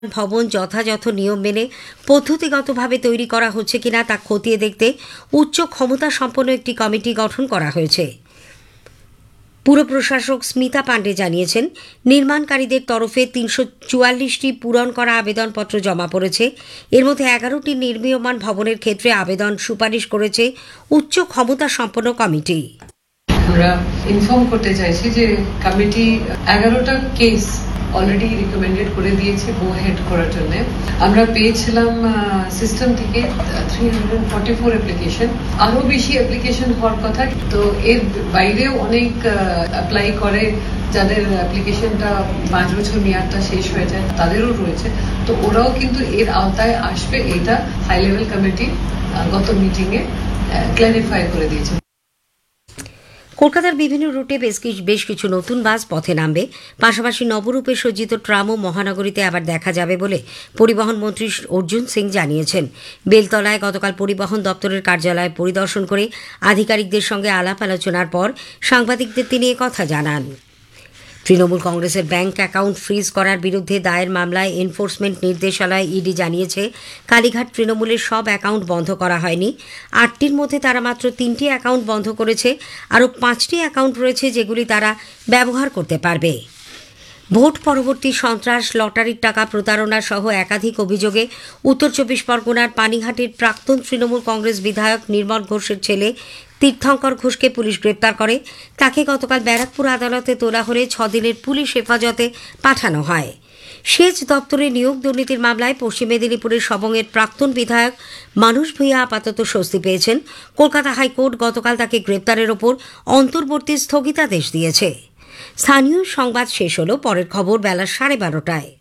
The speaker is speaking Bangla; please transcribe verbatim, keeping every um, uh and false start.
ভবন যথাযথ নিয়ম মেনে পদ্ধতিগতভাবে তৈরি করা হচ্ছে কিনা তা খতিয়ে দেখতে উচ্চ ক্ষমতা সম্পন্ন একটি কমিটি গঠন করা হয়েছে। পুর প্রশাসক স্মিতা পাণ্ডে জানিয়েছেন, নির্মাণকারীদের তরফে তিনশো চুয়াল্লিশটি পূরণ করা আবেদনপত্র জমা পড়েছে। এর মধ্যে এগারোটি নির্মীয়মান ভবনের ক্ষেত্রে আবেদন সুপারিশ করেছে উচ্চ ক্ষমতা সম্পন্ন কমিটি। আমরা ইনফর্ম করতে চাইছি যে কমিটি এগারোটা কেস অলরেডি রিকমেন্ডেড করে দিয়েছে গো হেড করার জন্য। আমরা পেয়েছিলাম সিস্টেম থেকে three hundred forty four application, আরো বেশি অ্যাপ্লিকেশন হওয়ার কথা। তো এর বাইরেও অনেক অ্যাপ্লাই করে যাদের অ্যাপ্লিকেশনটা পাঁচ বছর মেয়াদটা শেষ হয়ে যায়, তাদেরও রয়েছে। তো ওরাও কিন্তু এর আওতায় আসবে, এটা হাই লেভেল কমিটি গত মিটিং এ ক্ল্যারিফাই করে দিয়েছে। কলকাতার বিভিন্ন রুটে বেশ কিছু বেশ কিছু নতুন বাস পথে নামবে। পাশাপাশি নবরূপে সজ্জিত ট্রামও মহানগরীতে আবার দেখা যাবে বলে পরিবহন মন্ত্রী অর্জুন সিং জানিয়েছেন। বেলতলায় গতকাল পরিবহন দপ্তরের কার্যালয় পরিদর্শন করে আধিকারিকদের সঙ্গে আলাপ আলোচনার পর সাংবাদিকদের তিনি কথা জানান। তৃণমূল কংগ্রেসের ব্যাংক অ্যাকাউন্ট ফ্রিজ করার বিরুদ্ধে দায়ের মামলায় এনফোর্সমেন্ট নির্দেশালয় ইডি জানিয়েছে, কালীঘাট তৃণমূলের সব অ্যাকাউন্ট বন্ধ করা হয়নি। আটটির মধ্যে তারা মাত্র তিনটি অ্যাকাউন্ট বন্ধ করেছে। আরও পাঁচটি অ্যাকাউন্ট রয়েছে যেগুলি তারা ব্যবহার করতে পারবে। ভোট পরবর্তী সন্ত্রাস, লটারির টাকা প্রতারণা সহ একাধিক অভিযোগে উত্তর চব্বিশ পরগনার পানিঘাটের প্রাক্তন তৃণমূল কংগ্রেস বিধায়ক নির্মল ঘোষের ছেলে তীর্থঙ্কর ঘোষকে পুলিশ গ্রেপ্তার করে। তাকে গতকাল ব্যারাকপুর আদালতে তোলা হলে ছদিনের পুলিশ হেফাজতে পাঠানো হয়। সেচ দপ্তরে নিয়োগ দুর্নীতির মামলায় পশ্চিম মেদিনীপুরের সবংয়ের প্রাক্তন বিধায়ক মানুষ ভূঁইয়া আপাতত স্বস্তি পেয়েছেন। কলকাতা হাইকোর্ট গতকাল তাকে গ্রেপ্তারের ওপর অন্তর্বর্তী স্থগিতাদেশ দিয়েছে। স্থানীয় সংবাদ শেষ হল। পরের খবর বেলা সাড়ে বারোটায়।